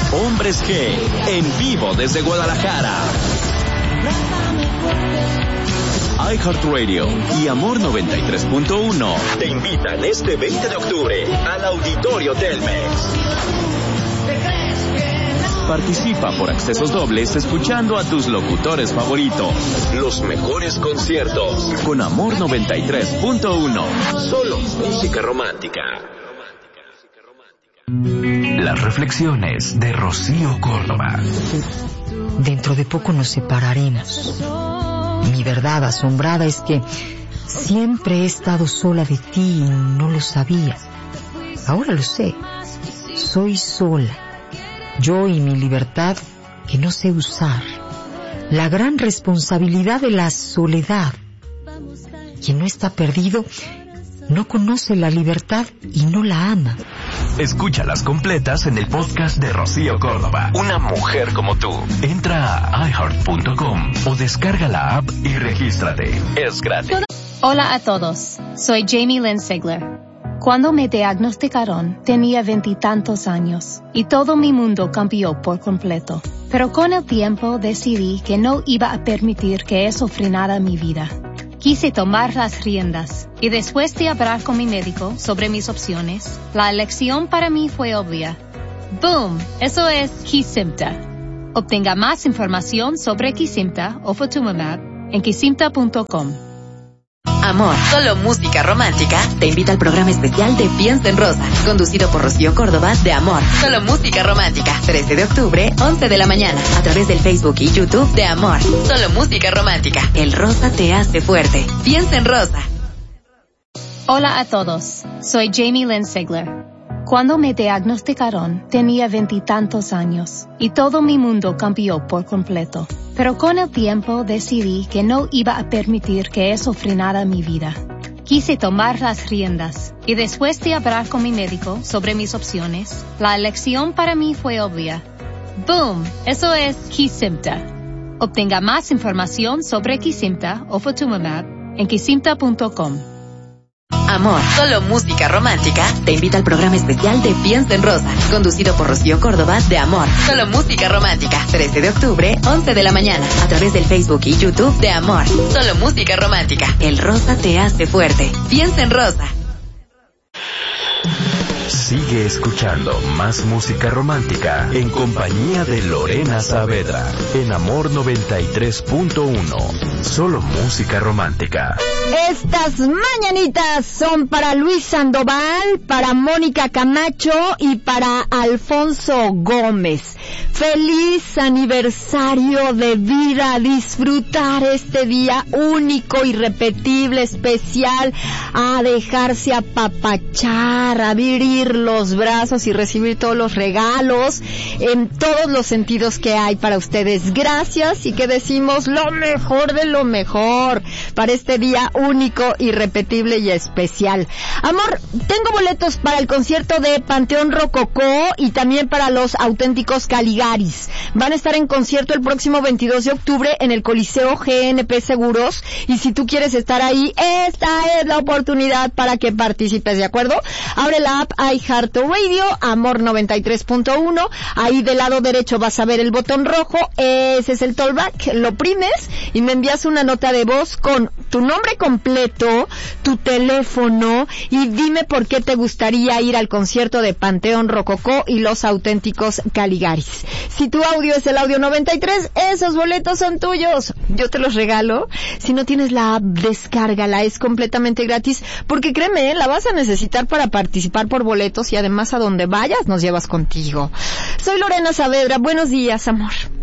Hombres G, en vivo desde Guadalajara. iHeartRadio y Amor 93.1 te invitan este 20 de octubre al Auditorio Telmex. Participa por accesos dobles escuchando a tus locutores favoritos. Los mejores conciertos con Amor 93.1. Solo música romántica. Las reflexiones de Rocío Córdoba. Dentro de poco nos separaremos. Mi verdad asombrada es que siempre he estado sola de ti y no lo sabía. Ahora lo sé. Soy sola. Yo y mi libertad que no sé usar. La gran responsabilidad de la soledad. Quien no está perdido no conoce la libertad y no la ama. Escúchalas completas en el podcast de Rocío Córdoba. Una mujer como tú. Entra a iHeart.com o descarga la app y regístrate. Es gratis. Hola a todos. Soy Jamie Lynn Sigler. Cuando me diagnosticaron, tenía 20 y tantos años y todo mi mundo cambió por completo. Pero con el tiempo decidí que no iba a permitir que eso frenara mi vida. Quise tomar las riendas y después de hablar con mi médico sobre mis opciones, la elección para mí fue obvia. ¡Boom! Eso es Kesimpta. Obtenga más información sobre Kesimpta o Ofatumumab en kesimpta.com. Amor, solo música romántica, te invita al programa especial de Piensa en Rosa, conducido por Rocío Córdoba de Amor, solo música romántica, 13 de octubre, 11 de la mañana, a través del Facebook y YouTube de Amor, solo música romántica. El rosa te hace fuerte. Piensa en Rosa. Hola a todos. Soy Jamie Lynn Sigler. Cuando me diagnosticaron, tenía 20 y tantos años y todo mi mundo cambió por completo. Pero con el tiempo decidí que no iba a permitir que eso frenara mi vida. Quise tomar las riendas y después de hablar con mi médico sobre mis opciones, la elección para mí fue obvia. ¡Boom! Eso es Kesimpta. Obtenga más información sobre Kesimpta o Ofatumumab en kesimpta.com. Amor, solo música romántica, te invita al programa especial de Piensa en Rosa, conducido por Rocío Córdoba de Amor, solo música romántica, 13 de octubre, 11 de la mañana, a través del Facebook y YouTube de Amor, solo música romántica. El rosa te hace fuerte. Piensa en Rosa. Sigue escuchando más música romántica en compañía de Lorena Saavedra en Amor 93.1. Solo música romántica. Estas mañanitas son para Luis Sandoval, para Mónica Camacho y para Alfonso Gómez. Feliz aniversario de vida, a disfrutar este día único, irrepetible, especial, a dejarse apapachar, a abrir los brazos y recibir todos los regalos en todos los sentidos que hay para ustedes. Gracias y que decimos lo mejor de lo mejor para este día único, irrepetible y especial. Amor, tengo boletos para el concierto de Panteón Rococó y también para los Auténticos Caligaris. Van a estar en concierto el próximo 22 de octubre en el Coliseo GNP Seguros y si tú quieres estar ahí, esta es la oportunidad para que participes, ¿de acuerdo? Abre la app iHeartRadio, Amor 93.1, ahí del lado derecho vas a ver el botón rojo, ese es el tollback, lo oprimes y me envías una nota de voz con tu nombre completo, tu teléfono y dime por qué te gustaría ir al concierto de Panteón Rococó y los Auténticos Caligaris. Si tu audio es el audio 93, esos boletos son tuyos. Yo te los regalo. Si no tienes la app, descárgala, es completamente gratis, porque créeme, la vas a necesitar para participar por boletos y además a donde vayas nos llevas contigo. Soy Lorena Saavedra, buenos días, amor.